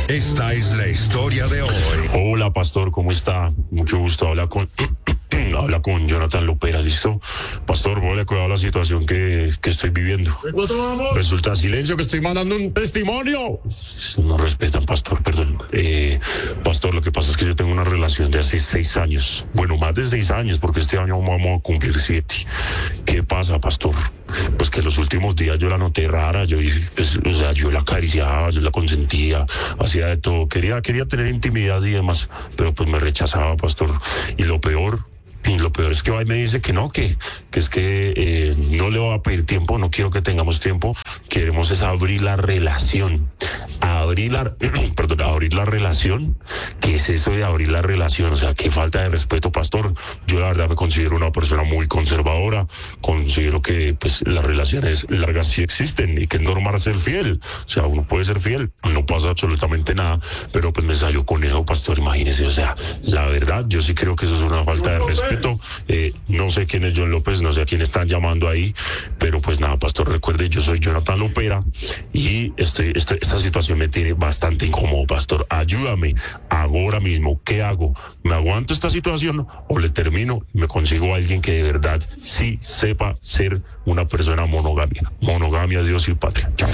Esta es la historia de hoy. Hola, pastor, ¿cómo está? Mucho gusto. Habla con Jonathan Lopera, ¿listo? Pastor, voy a cuidar la situación que estoy viviendo. Resulta, silencio, que estoy mandando un testimonio. No respetan, pastor, perdón. Pastor, lo que pasa es que yo tengo una relación de hace 6 años. Bueno, más de 6 años, porque este año vamos a cumplir 7. ¿Qué pasa, pastor? Pues que los últimos días yo la noté rara, yo la acariciaba, yo la consentía, hacía de todo, quería tener intimidad y demás, pero pues me rechazaba, pastor. Y lo peor es que va y me dice que no, que es que no le voy a pedir tiempo, no quiero que tengamos tiempo, queremos es abrir la relación. Abrir la relación. ¿Qué es eso de abrir la relación? O sea, qué falta de respeto, pastor. Yo la verdad me considero una persona muy conservadora, considero que pues las relaciones largas sí existen y que es normal ser fiel. O sea, uno puede ser fiel, no pasa absolutamente nada, pero pues me salió conejo, pastor, imagínese. O sea, la verdad, yo sí creo que eso es una falta de respeto. No sé quién es John López, no sé a quién están llamando ahí, pero pues nada, pastor, recuerde, yo soy Jonathan Lopera y esta situación me tiene bastante incómodo, pastor. Ayúdame ahora mismo. ¿Qué hago? ¿Me aguanto esta situación o le termino y me consigo a alguien que de verdad sí sepa ser una persona monogamia? Monogamia, Dios y patria. Chao.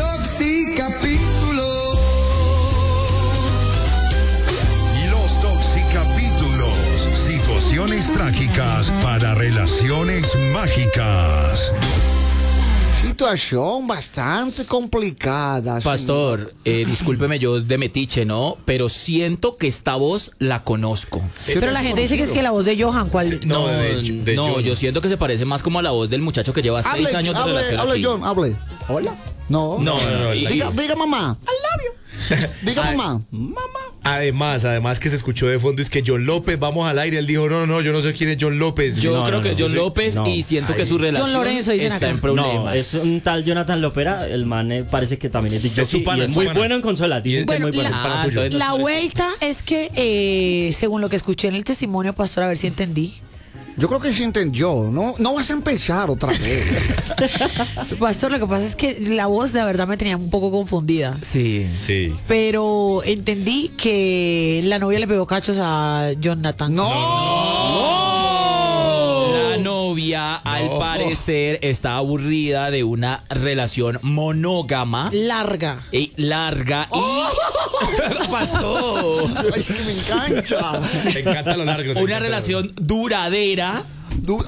Los Toxicapítulos. Situaciones trágicas para relaciones mágicas. Situación bastante complicada. Pastor, discúlpeme yo de metiche, ¿no? Pero siento que esta voz la conozco. Pero la gente dice que es que la voz de Johan, ¿cuál? No, yo siento que se parece más como a la voz del muchacho que lleva 6 años de relación hable, aquí. John, hable. Hola. No. Diga mamá. I love you. Diga mamá. Además que se escuchó de fondo es que John López, vamos al aire. Él dijo, no, yo no sé quién es John López. Yo creo que es John López y siento que su relación Lorenzo, dicen está acá. en problemas. No, es un tal Jonathan Lopera, el man parece que también es de Es tu pana, y es es tu muy pana. bueno en consolas, dicen que es muy bueno. La vuelta es que, según lo que escuché en el testimonio, pastor, a ver si entendí. Yo creo que sí entendió. No vas a empezar otra vez. Pastor, lo que pasa es que la voz de verdad me tenía un poco confundida. Sí. Pero entendí que la novia le pegó cachos a Jonathan. La novia, al parecer, está aburrida de una relación monógama. Larga. Larga y... Pastor. Ay, es que me encanta. Me encanta lo largo. Una relación duradera. Dura.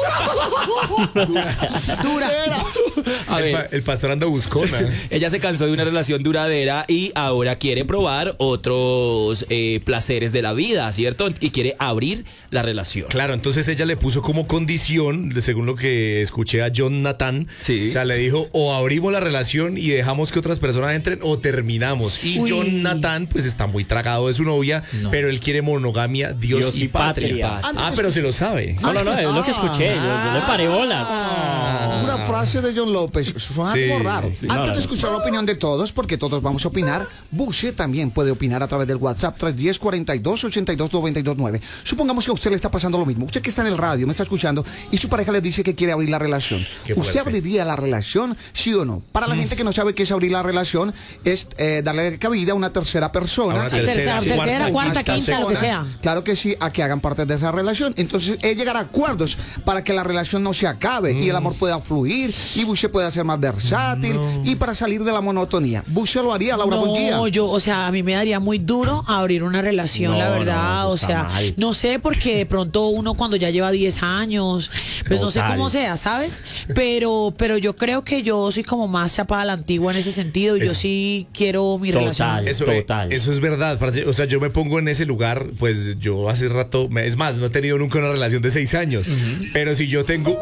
A ver, El pastor anda buscona. ella se cansó de una relación duradera y ahora quiere probar otros placeres de la vida, ¿cierto? Y quiere abrir la relación. Claro, entonces ella le puso como condición, según lo que escuché a Jonathan, Sí. o sea, le dijo, o abrimos la relación y dejamos que otras personas entren, o terminamos. Y Jonathan, pues está muy tragado de su novia, pero él quiere monogamia, Dios y patria. Pero se lo sabe. No, es lo que escuché, yo le paré bolas. Una frase de John López, suena Sí, algo raro. sí. Antes de escuchar la opinión de todos, porque todos vamos a opinar, Bushe también puede opinar a través del WhatsApp 310-42-82-92-9. Supongamos que a usted le está pasando lo mismo. Usted que está en el radio, me está escuchando, y su pareja le dice que quiere abrir la relación. Qué ¿Usted fuerte. abriría la relación, sí o no? Para la gente que no sabe qué es abrir la relación, es darle cabida a una tercera persona. A una tercera, Tercera, cuarta, quinta, lo que sea. Claro que sí, a que hagan parte de esa relación. Entonces, llegar a acuerdos para que la relación no se acabe y el amor pueda fluir y Bushe pueda ser más versátil y para salir de la monotonía. Bushe lo haría, Laura, buen día. O sea, a mí me daría muy duro abrir una relación, la verdad. eso O sea, está mal. no sé, porque de pronto uno cuando ya lleva 10 años, pues no sé Total. cómo sea, ¿sabes? Pero yo creo que yo soy como más chapada a la antigua en ese sentido y yo sí quiero mi relación. Eso es verdad. O sea, yo me pongo en ese lugar, pues yo hace rato, es más, no he tenido nunca una relación de 6 años, pero si yo tengo...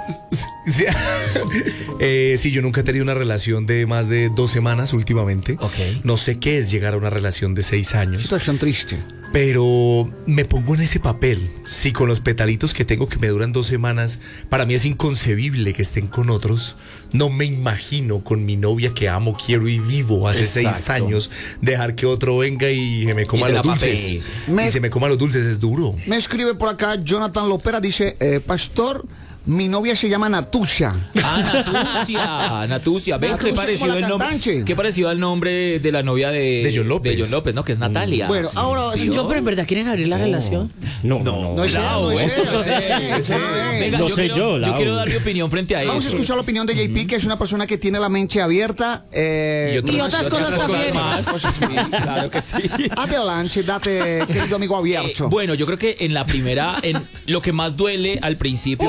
Sí, yo nunca he tenido una relación de más de 2 semanas últimamente. No sé qué es llegar a una relación de 6 años. Situación triste. Pero me pongo en ese papel. Si con los petalitos que tengo que me duran 2 semanas, para mí es inconcebible que estén con otros. No me imagino con mi novia que amo, quiero y vivo hace 6 años dejar que otro venga y se me coma los dulces. Y se me coma los dulces, es duro. Me escribe por acá Jonathan Lopera, dice, pastor, Mi novia se llama Natucia. Natucia. ¿Ves qué Natucia parecido como la el nombre? cantante. Qué parecido al nombre de la novia de John López. John López, ¿no? Que es Natalia. Bueno, ahora Yo, pero en verdad quieren abrir la relación. No. no es Venga, No yo sé quiero, yo, Lau. quiero dar mi opinión frente a eso. Vamos a escuchar la opinión de JP, que es una persona que tiene la mente abierta. Y otras cosas también. más. Sí, claro que sí. Adelante, date, querido amigo abierto. Bueno, yo creo que en la primera, lo que más duele al principio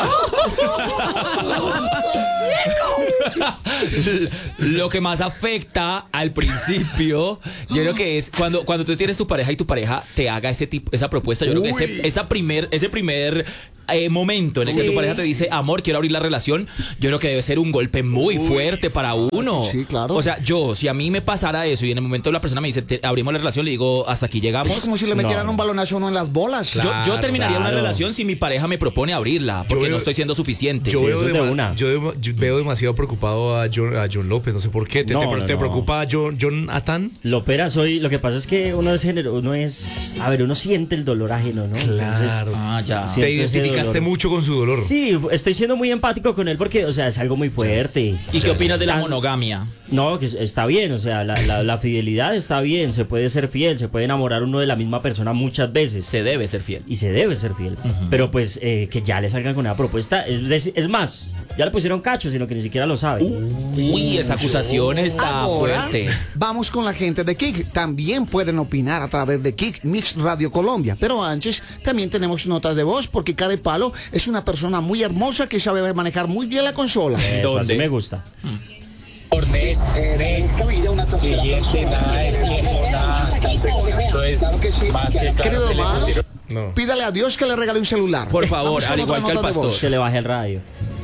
es... Lo que más afecta al principio, yo creo que es cuando tú tienes tu pareja y tu pareja te haga esa propuesta. Yo creo que ese primer momento en el que tu pareja te dice, amor, quiero abrir la relación, yo creo que debe ser un golpe muy fuerte para uno. Sí, claro. O sea, si a mí me pasara eso y en el momento la persona me dice, abrimos la relación, le digo, hasta aquí llegamos. Es como si le metieran un balonazo a uno en las bolas. Yo terminaría una relación si mi pareja me propone abrirla, porque no estoy siendo suficiente. Yo veo, eso es de una. yo veo demasiado preocupado a John López, no sé por qué. ¿Te preocupa a Jonathan? Lopera lo que pasa es que uno siente el dolor ajeno, ¿no? Claro. Ya. Te siento ese identificaste dolor. mucho con su dolor. Sí, estoy siendo muy empático con él porque, o sea, es algo muy fuerte. ¿Y qué opinas de la monogamia? No, que está bien, o sea, la fidelidad está bien, se puede ser fiel, se puede enamorar uno de la misma persona muchas veces. Se debe ser fiel. Y se debe ser fiel. Pero pues que ya le salgan con una propuesta, es más, ya le pusieron cacho, sino que ni siquiera lo sabe. Uy, esa acusación está Ahora, fuerte. vamos con la gente de Kik. También pueden opinar a través de Kik Mix Radio Colombia. Pero antes, también tenemos notas de voz, porque Care Palo es una persona muy hermosa que sabe manejar muy bien la consola. Eso, así me gusta. Querido hermano, No. pídale a Dios que le regale un celular. Por favor, Vamos con al igual otra que al nota de pastor. voz. Se le baje el radio.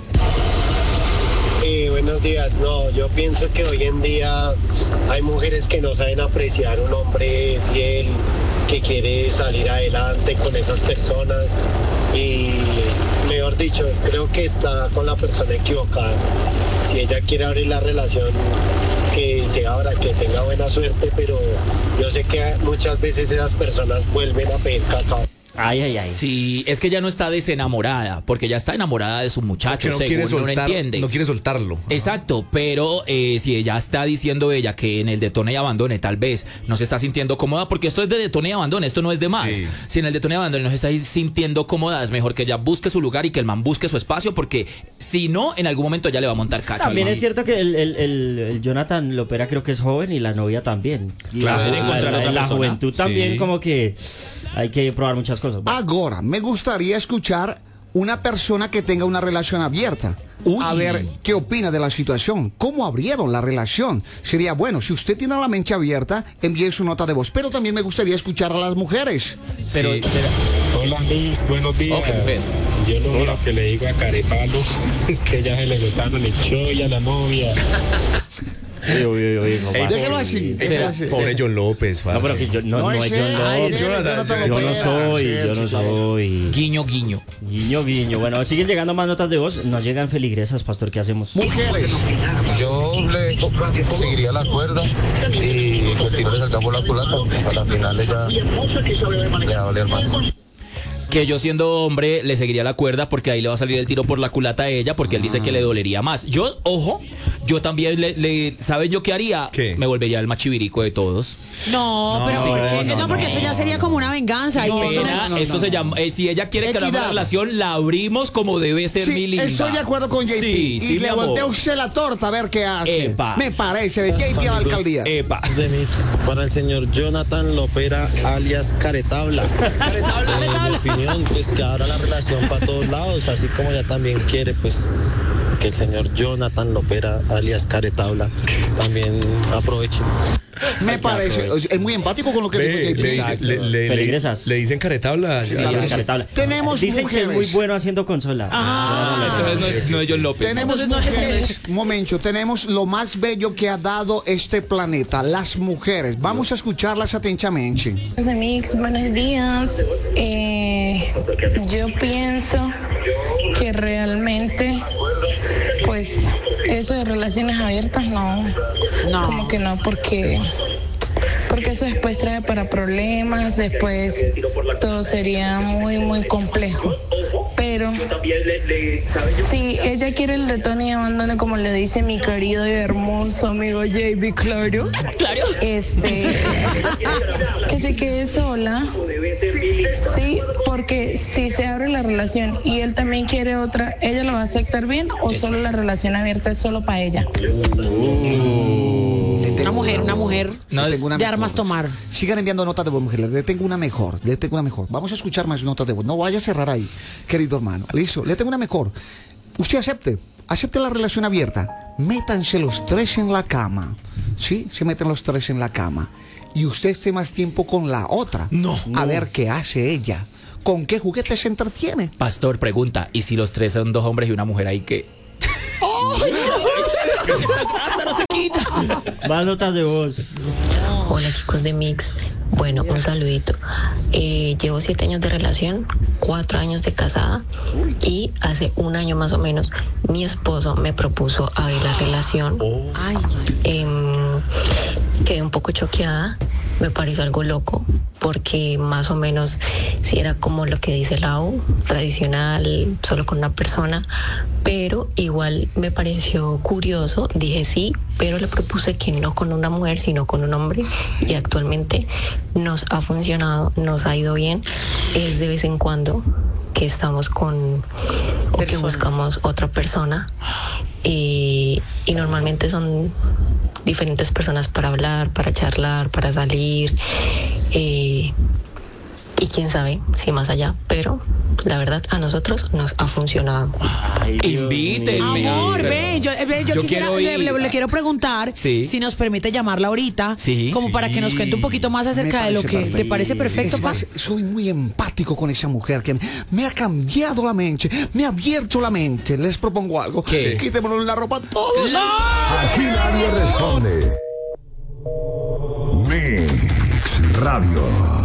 Buenos días. No, yo pienso que hoy en día hay mujeres que no saben apreciar un hombre fiel, que quiere salir adelante con esas personas y, mejor dicho, creo que está con la persona equivocada. Si ella quiere abrir la relación, que se abra, que tenga buena suerte, pero yo sé que muchas veces esas personas vuelven a pedir cacao. Ay. Sí, es que ya no está desenamorada, porque ya está enamorada de su muchacho, Que no quiere según uno entiende. no quiere soltarlo. Exacto, pero si ella está diciendo ella que en el detone y abandone tal vez no se está sintiendo cómoda, porque esto es de detone y abandone, esto no es de más. Sí. Si en el detone y abandone no se está sintiendo cómoda, es mejor que ella busque su lugar y que el man busque su espacio, porque si no, en algún momento ya le va a montar cacho. También al es man. cierto que el Jonathan Lopera creo que es joven y la novia también. Y Claro. Debe encontrar otra la persona. juventud también Sí. como que hay que probar muchas cosas. Ahora, me gustaría escuchar una persona que tenga una relación abierta. A ver qué opina de la situación. ¿Cómo abrieron la relación? Sería bueno, si usted tiene la mente abierta, envíe su nota de voz. Pero también me gustaría escuchar a las mujeres. Pero Hola Luis, buenos días. Ok, pues. Yo lo único que le digo a Carepalo es que ya se le besaron el choy a la novia. Déjelo así. déjelo así. Pobre John López, No, pero que yo no es John López. Yo no soy. guiño, guiño. Guiño. Bueno, siguen llegando más notas de voz. No llegan feligresas, pastor. ¿Qué hacemos? Mujeres. Yo le seguiría la cuerda y que el tiro le salga por la culata. A la final ella le va a doler más. Que yo siendo hombre le seguiría la cuerda porque ahí le va a salir el tiro por la culata a ella porque él dice que le dolería más. Yo, ojo, yo también ¿saben yo qué haría? ¿Qué? Me volvería el machivirico de todos. No, pero ¿por qué? No, porque eso ya sería como una venganza. Y esto no es- Esto se llama, si ella quiere que hagamos Equidad. la relación, la abrimos como debe ser, mi Sí, linda. estoy de acuerdo con JP. Sí, y mi le amor. voltea usted la torta a ver qué hace. Epa. Me parece, de JP a la alcaldía. Epa. Remix para el señor Jonathan Lopera, alias Caretabla. Mi opinión, pues que abra la relación para todos lados, así como ella también quiere, pues que el señor Jonathan Lopera, alias Caretabla, también aproveche. Me parece. Es muy empático con lo que dijo JP. Feligresas. le dicen caretabla. Sí, claro que sí. Caretabla. Tenemos Dicen que es muy mujeres. bueno haciendo consola. Entonces no es John López. Tenemos mujeres, un momento, tenemos lo más bello que ha dado este planeta, las mujeres. Vamos a escucharlas atentamente. Remix, buenos días. Yo pienso que realmente, pues, eso de relaciones abiertas no. Como que no, porque eso después trae para problemas, después todo sería muy, muy complejo. Pero si ella quiere el de Tony y abandone, como le dice mi querido y hermoso amigo JB, claro, que se quede sola. Sí, porque si se abre la relación y él también quiere otra, ¿ella lo va a aceptar bien o solo la relación abierta es solo para ella? Una mujer de armas tomar. Sigan enviando notas de voz, mujeres. Le tengo una mejor. Vamos a escuchar más notas de voz. No vaya a cerrar ahí, querido hermano. Listo, le tengo una mejor. Usted acepte la relación abierta. Métanse los tres en la cama. ¿Sí? Se meten los tres en la cama. Y usted esté más tiempo con la otra. A ver qué hace ella. ¿Con qué juguete se entretiene? Pastor, pregunta, ¿y si los tres son dos hombres y una mujer ahí qué? ¡Ay, esta no se quita! Más notas de voz. Hola chicos de Mix. Bueno, un saludito. Llevo 7 años de relación, 4 años de casada y hace 1 año más o menos mi esposo me propuso abrir la relación. Quedé un poco choqueada, me pareció algo loco porque más o menos si era como lo que dice Lau, tradicional, solo con una persona, pero igual me pareció curioso, dije sí, pero le propuse que no con una mujer sino con un hombre y actualmente nos ha funcionado, nos ha ido bien. Es de vez en cuando que estamos con o que buscamos otra persona y normalmente son diferentes personas para hablar, para charlar, para salir y quién sabe si más allá, pero la verdad a nosotros nos ha funcionado. Invítenme. Amor, yo quisiera, le quiero preguntar si nos permite llamarla ahorita, como para que nos cuente un poquito más acerca de lo que te parece perfecto. Soy muy empático con esa mujer que me ha cambiado la mente, me ha abierto la mente. Les propongo algo. Quitémonos la ropa todos. Aquí nadie responde. Mix Radio.